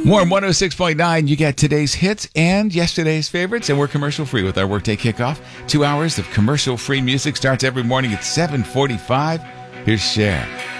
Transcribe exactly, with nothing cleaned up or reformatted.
Warm one oh six point nine, you get today's hits and yesterday's favorites, and we're commercial-free with our Workday Kickoff. Two hours of commercial-free music starts every morning at seven forty-five. Here's Cher.